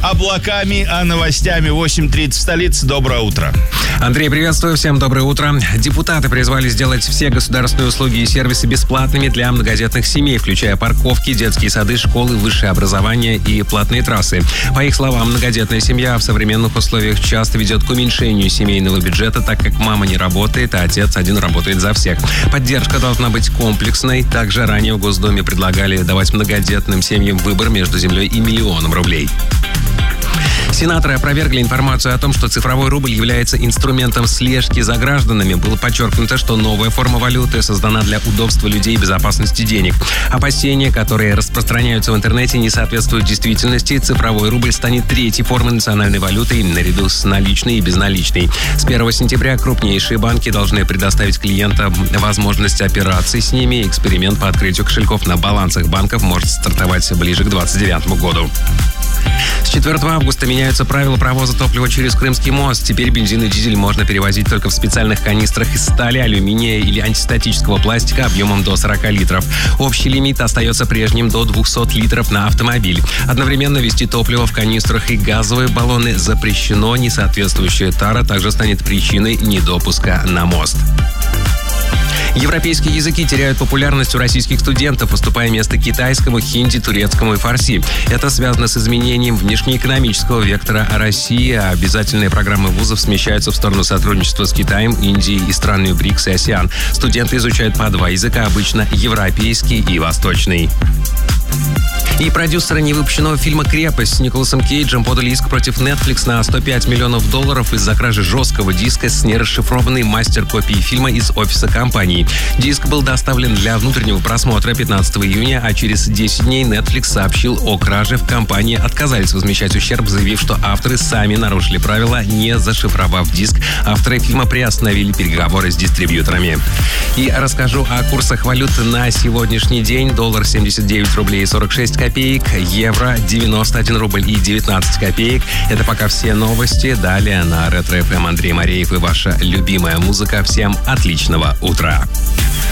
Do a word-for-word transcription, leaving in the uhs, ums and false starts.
облаками, а новостями. восемь тридцать столица. Доброе утро. Андрей, приветствую. Всем доброе утро. Депутаты призвали сделать все государственные услуги и сервисы бесплатными для многодетных семей, включая парковки, детские сады, школы, высшее образование и платные трассы. По их словам, многодетная семья в современных условиях часто ведет к уменьшению семейного бюджета, так как мама не работает, а отец один работает за всех. Поддержка должна быть комплексной. Также ранее в Госдуме предлагали давать многодетным семьям выбор между землей и миллионом рублей. Сенаторы опровергли информацию о том, что цифровой рубль является инструментом слежки за гражданами. Было подчеркнуто, что новая форма валюты создана для удобства людей и безопасности денег. Опасения, которые распространяются в интернете, не соответствуют действительности. Цифровой рубль станет третьей формой национальной валюты наряду с наличной и безналичной. С первого сентября крупнейшие банки должны предоставить клиентам возможность операций с ними. Эксперимент по открытию кошельков на балансах банков может стартовать ближе к двадцать девятому году. С четвёртого августа меняются правила провоза топлива через Крымский мост. Теперь бензин и дизель можно перевозить только в специальных канистрах из стали, алюминия или антистатического пластика объемом до сорок литров. Общий лимит остается прежним до двухсот литров на автомобиль. Одновременно везти топливо в канистрах и газовые баллоны запрещено. Несоответствующая тара также станет причиной недопуска на мост. Европейские языки теряют популярность у российских студентов, уступая место китайскому, хинди, турецкому и фарси. Это связано с изменением внешнеэкономического вектора России, а обязательные программы вузов смещаются в сторону сотрудничества с Китаем, Индией и странами БРИКС и АСЕАН. Студенты изучают по два языка, обычно европейский и восточный. И продюсеры невыпущенного фильма «Крепость» с Николасом Кейджем подали иск против Netflix на сто пять миллионов долларов из-за кражи жесткого диска с нерасшифрованной мастер-копией фильма из офиса компании. Диск был доставлен для внутреннего просмотра пятнадцатого июня, а через десять дней Netflix сообщил о краже. В компании отказались возмещать ущерб, заявив, что авторы сами нарушили правила, не зашифровав диск. Авторы фильма приостановили переговоры с дистрибьюторами. И расскажу о курсах валют на сегодняшний день. Доллар семьдесят девять рублей сорок шесть копеек, евро девяносто один рубль и девятнадцать копеек. Это пока все новости. Далее на Ретро эф эм Андрей Мареев и ваша любимая музыка. Всем отличного утра.